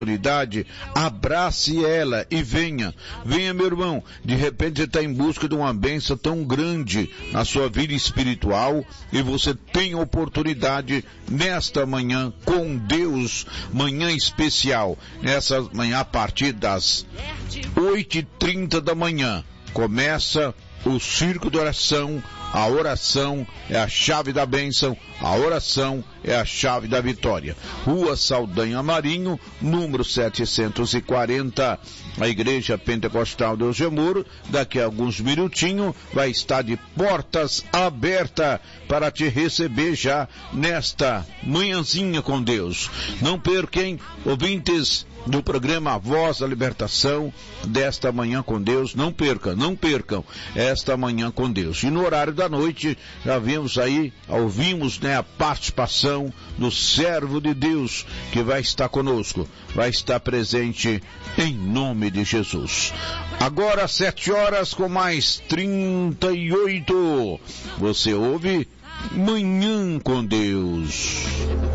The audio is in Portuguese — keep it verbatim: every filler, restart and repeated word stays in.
oportunidade, abrace ela e venha. Venha, meu irmão. De repente você está em busca de uma bênção tão grande na sua vida espiritual e você tem oportunidade nesta manhã com Deus, manhã especial. Nessa manhã, a partir das oito e trinta da manhã, começa o Circo de Oração. A oração é a chave da bênção, a oração é a chave da vitória. Rua Saldanha Marinho, número setecentos e quarenta, a Igreja Pentecostal do Gemuro, daqui a alguns minutinhos, vai estar de portas abertas para te receber já nesta manhãzinha com Deus. Não percam, ouvintes do programa Voz da Libertação, desta manhã com Deus, não percam, não percam esta manhã com Deus. E no horário da noite, já vimos aí, ouvimos, né, a participação do servo de Deus, que vai estar conosco, vai estar presente em nome de Jesus. Agora, sete horas com mais trinta e oito, você ouve Manhã com Deus.